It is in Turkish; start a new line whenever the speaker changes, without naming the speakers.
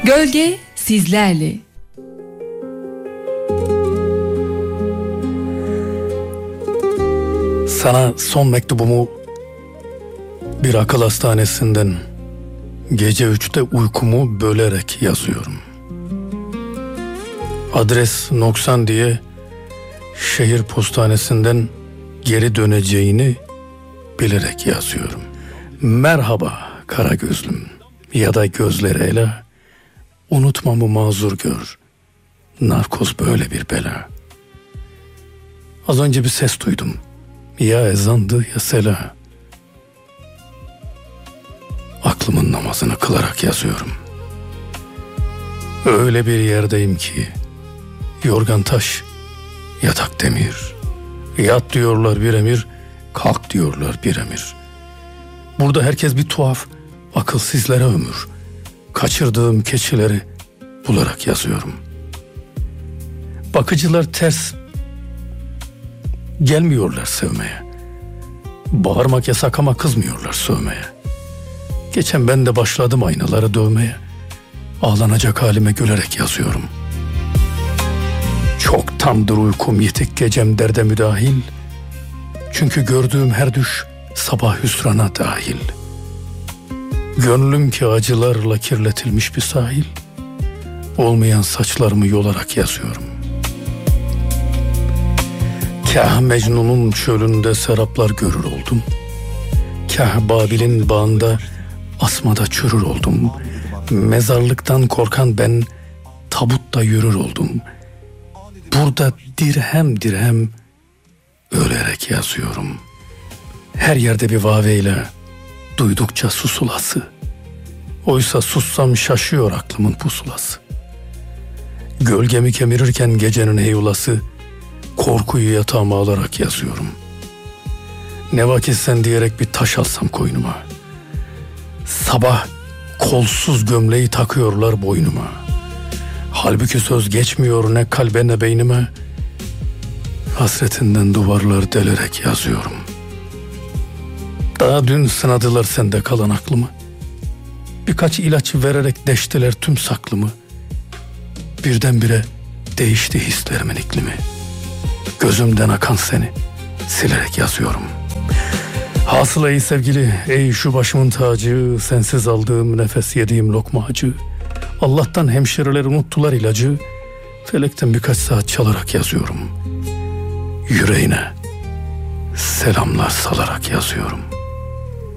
Gölge sizlerle.
Sana son mektubumu bir akıl hastanesinden gece 3'te uykumu bölerek yazıyorum. Adres noksan diye şehir postanesinden geri döneceğini bilerek yazıyorum. Merhaba kara gözlüm ya da gözleriyle unutmamı mazur gör. Narkoz böyle bir bela. Az önce bir ses duydum. Ya ezandı ya sela. Aklımın namazını kılarak yazıyorum. Öyle bir yerdeyim ki yorgan taş, yatak demir. Yat diyorlar bir emir, kalk diyorlar bir emir. Burada herkes bir tuhaf, akılsızlara ömür. Kaçırdığım keçileri bularak yazıyorum. Bakıcılar ters gelmiyorlar sevmeye. Bağırmak yasak ama kızmıyorlar sövmeye. Geçen ben de başladım aynaları dövmeye. Ağlanacak halime gülerek yazıyorum. Çoktandır uykum yetik gecem derde müdahil. Çünkü gördüğüm her düş sabah hüsrana dahil. Gönlüm ki acılarla kirletilmiş bir sahil. Olmayan saçlarımı yolarak yazıyorum. Kah Mecnun'un çölünde seraplar görür oldum. Kah Babil'in bağında asmada çürür oldum. Mezarlıktan korkan ben tabutta yürür oldum. Burada dirhem dirhem ölerek yazıyorum. Her yerde bir vaveyle duydukça susulası. Oysa sussam şaşıyor aklımın pusulası. Gölgemi kemirirken gecenin heyulası, korkuyu yatağıma alarak yazıyorum. Ne vakit sen diyerek bir taş alsam koynuma. Sabah kolsuz gömleği takıyorlar boynuma. Halbuki söz geçmiyor ne kalbe ne beynime. Hasretinden duvarlar delerek yazıyorum. Daha dün sınadılar sende kalan aklımı. Birkaç ilaç vererek deştiler tüm saklımı. Birdenbire değişti hislerimin iklimi. Gözümden akan seni silerek yazıyorum. Hasıla ey sevgili, ey şu başımın tacı, sensiz aldığım nefes yediğim lokma acı. Allah'tan hemşireler unuttular ilacı, felekten birkaç saat çalarak yazıyorum. Yüreğine selamlar salarak yazıyorum.